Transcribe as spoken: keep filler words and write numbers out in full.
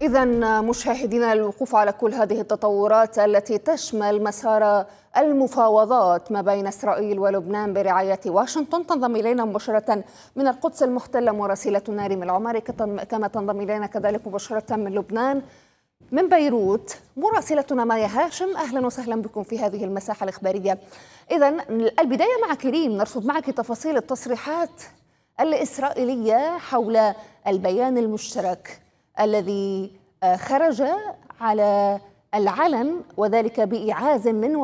إذا مشاهدينا، الوقوف على كل هذه التطورات التي تشمل مسار المفاوضات ما بين إسرائيل ولبنان برعاية واشنطن. تنضم إلينا مباشرة من القدس المحتلة مراسلتنا ريم العماري، كما تنضم إلينا كذلك مباشرة من لبنان من بيروت مراسلتنا مايا هاشم. أهلا وسهلا بكم في هذه المساحة الإخبارية. إذا البداية معك ريم، نرصد معك تفاصيل التصريحات الإسرائيلية حول البيان المشترك الذي خرج على العلن، وذلك بإيعاز من